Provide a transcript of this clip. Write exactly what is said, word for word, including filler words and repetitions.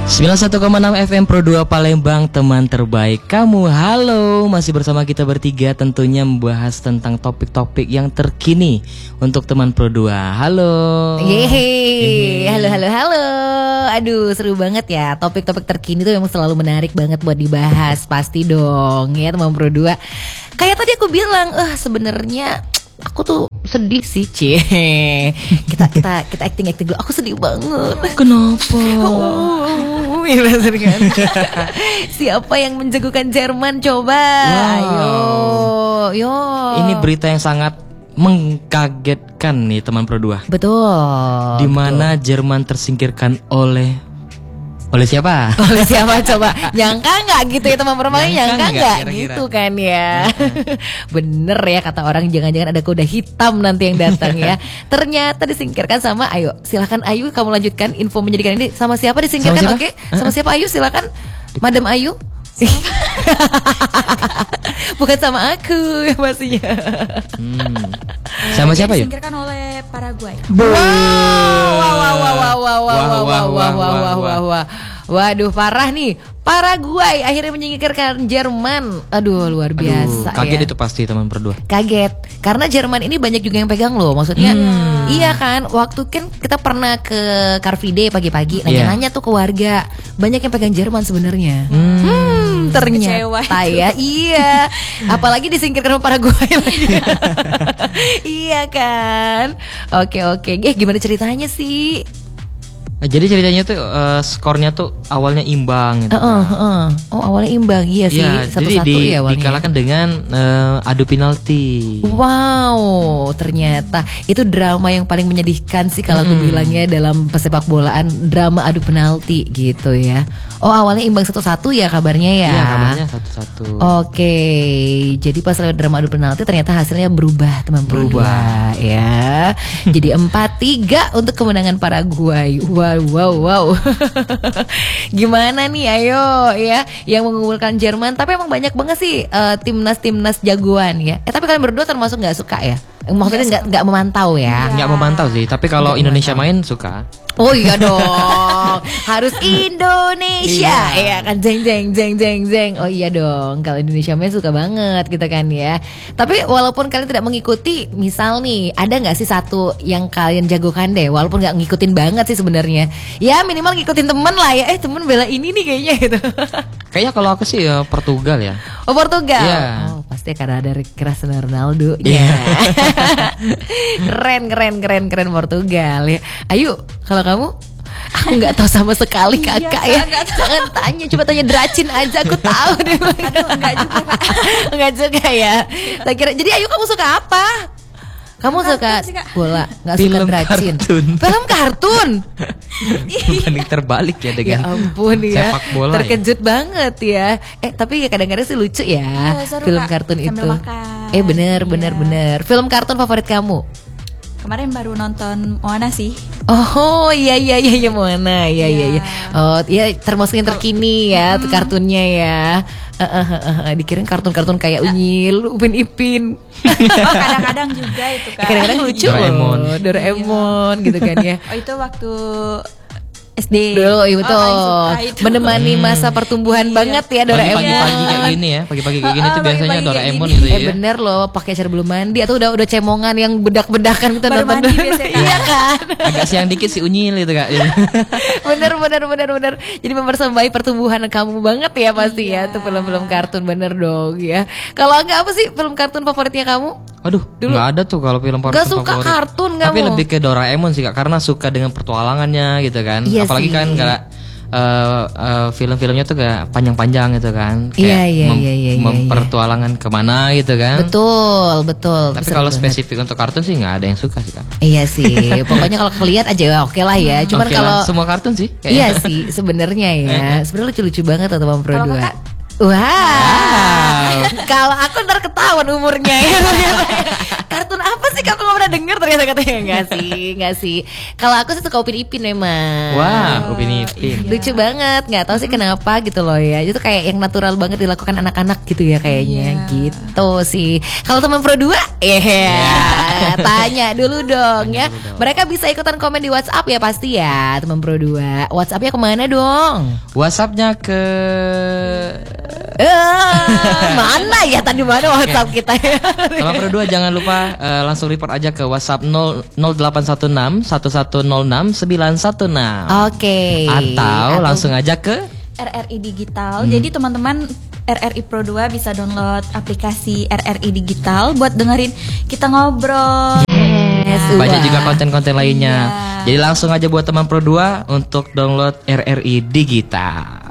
sembilan puluh satu koma enam F M Pro dua Palembang, teman terbaik kamu. Halo, masih bersama kita bertiga tentunya membahas tentang topik-topik yang terkini untuk teman Pro dua. Halo. Yeay, halo halo halo. Aduh, seru banget ya. Topik-topik terkini tuh memang selalu menarik banget buat dibahas. Pasti dong ya teman Pro dua. Kayak tadi aku bilang, eh sebenarnya aku tuh sedih sih, Cie. Kita kita kita acting acting dulu. Aku sedih banget. Kenapa? Oh, ya kan? Siapa yang menjagokan Jerman coba? Wow. Ayo, yo. Ini berita yang sangat mengkagetkan nih teman Pro dua. Betul. Di mana Jerman tersingkirkan oleh oleh siapa? Oleh siapa coba? Nyangka nggak gitu ya teman perempuan? Nyangka nggak gitu kan ya? Bener ya kata orang, jangan-jangan ada kuda hitam nanti yang datang ya. Ternyata disingkirkan sama Ayu. Silakan Ayu, kamu lanjutkan info menyedihkan ini. Sama siapa disingkirkan? Sama Oke, sama siapa Ayu? Silakan, Madam Ayu. Bukan sama aku ya pastinya. Hmm. Sama siapa ya? Disingkirkan oleh Paraguay. Wow, wow, wow, wow, wow, wow, wow, wow, wow, wow, wow, wow. Waduh, parah nih. Paraguay akhirnya menyingkirkan Jerman. Aduh, luar biasa. Aduh, kaget ya. itu pasti teman Pro dua. Kaget, karena Jerman ini banyak juga yang pegang loh. Maksudnya, Hmm. iya kan. Waktu kan kita pernah ke Car Free Day pagi-pagi, nanya-nanya tuh ke warga, banyak yang pegang Jerman sebenarnya. Hmm. Hmm, ternyata Kecewa ya, iya. Apalagi disingkirkan sama Paraguay lagi. Iya kan. Oke oke. Eh, gimana ceritanya sih? Nah, jadi ceritanya tuh uh, skornya tuh awalnya imbang gitu. Uh, uh, uh. Oh, awalnya imbang, iya sih. Ya, Satu-satu jadi di, ya awalnya. dikalahkan dengan uh, adu penalti. Wow, ternyata itu drama yang paling menyedihkan sih kalau aku Hmm. bilangnya dalam pesepak bolaan, drama adu penalti gitu ya. Oh, awalnya imbang satu-satu ya kabarnya ya. Iya, kabarnya satu-satu. Oke, jadi pas lewat drama adu penalti ternyata hasilnya berubah teman Berubah. berubah ya. Jadi empat tiga untuk kemenangan Paraguay. Wow, wow, wow. Gimana nih, ayo ya, yang mengunggulkan Jerman. Tapi emang banyak banget sih uh, timnas-timnas jagoan ya. Eh tapi kalian berdua termasuk nggak suka ya? Maksudnya nggak nggak memantau ya? Nggak memantau sih, tapi kalau Nggak Indonesia memantau. main suka. Oh iya dong, harus Indonesia, iya kan, jeng jeng jeng jeng jeng. Oh iya dong, kalau Indonesia main suka banget gitu kan ya. Tapi walaupun kalian tidak mengikuti, misal nih, ada nggak sih satu yang kalian jagokan deh, walaupun nggak ngikutin banget sih sebenarnya. Ya minimal ngikutin temen lah ya. Eh temen bela ini nih kayaknya gitu. Kayaknya kalau aku sih ya Portugal ya. Oh Portugal. Iya. Oh pasti karena ada Cristiano Ronaldo. Iya. Keren keren keren keren Portugal ya. Ayo kalau kamu, aku nggak tahu sama sekali kakak ya. Jangan tanya, coba tanya Dracin aja, aku tahu deh. Aduh, enggak juga Kak. Enggak juga ya. Saya kira. Jadi Ayu kamu suka apa? Kamu Kartun suka sih, Kak. bola, nggak suka Film Dracin. kartun. Film kartun. Berbanding terbalik ya Ya dengan ampun ya. sepak bola. Terkejut banget ya. Eh tapi ya kadang-kadang sih lucu ya Iya, seru, film Kak. kartun Sambil itu. makan. Eh bener bener Iya. bener. Film kartun favorit kamu? Kemarin baru nonton Moana sih. Oh iya iya iya ya Moana, iya iya iya. Iya. Oh iya termasuk yang terkini ya tuh kartunnya ya. Eh, eh, eh, eh, dikirain kartun-kartun kayak Unyil, Upin Ipin. Oh, kadang-kadang juga itu Eh, Kak. kadang-kadang lucu Doraemon. loh, Doraemon gitu kan ya. Oh itu waktu S D. Dulu iya Oh, betul. paling suka itu. Menemani Hmm. masa pertumbuhan Iya. banget ya Doraemon. pagi-pagi kayak gini ya, pagi-pagi kayak gini Oh, tuh biasanya pagi-pagi kayak Doraemon gini. gitu Eh ya. bener loh, pakai acara belum mandi atau udah udah cemongan yang bedak-bedakan kita Baru nonton. mandi biasanya, Kak. Iya kan? Agak siang dikit si Unyil itu Kak. bener bener bener bener. Jadi mempersembahi pertumbuhan kamu banget ya pasti ya Iya. tuh film-film kartun bener dong ya. Kalau enggak apa sih film kartun favoritnya kamu? Aduh, nggak ada tuh kalau film Nggak kartun suka favorit. kartun Tapi kamu? lebih ke Doraemon sih Kak, karena suka dengan petualangannya gitu kan. Iya Apalagi sih. kan nggak eh, eh, film-filmnya tuh gak panjang-panjang gitu kan. Iya, iya, iya, iya, iya, mempertualangan kemana gitu kan. Betul betul. Tapi Seru kalau banget. spesifik untuk kartun sih nggak ada yang suka sih Kak. Iya sih, pokoknya kalau kelihat aja ya oke lah ya. Cuman Oke kalau lah, semua kartun sih iya kayaknya. sih sebenarnya ya. Sebenarnya lucu-lucu banget tuh Teman Pro Kalau dua. kakak Wah, kalau aku ntar ketahuan umurnya ya. Kartun apa sih aku nggak pernah denger ternyata katanya enggak sih, enggak sih. Kalau aku sih suka Upin Ipin memang. Wah, Upin Ipin. Iya. Lucu banget, nggak tahu sih kenapa gitu loh ya. Itu kayak yang natural banget dilakukan anak-anak gitu ya kayaknya, Iya. gitu sih. Kalau teman Pro dua, ya tanya dulu dong ya. Mereka bisa ikutan komen di WhatsApp ya pasti ya teman Pro dua. WhatsAppnya kemana dong? WhatsAppnya ke Eh, mana ya tadi mana WhatsApp kita ya? Teman Pro dua jangan lupa eh, langsung report aja ke WhatsApp nol nol delapan satu enam satu satu nol enam sembilan satu enam. Oke. Atau langsung aja ke R R I Digital. Jadi teman-teman R R I Pro dua bisa download aplikasi R R I Digital buat dengerin kita ngobrol. Yes, banyak wah. juga konten-konten lainnya. Iya. Jadi langsung aja buat teman Pro dua untuk download R R I Digital.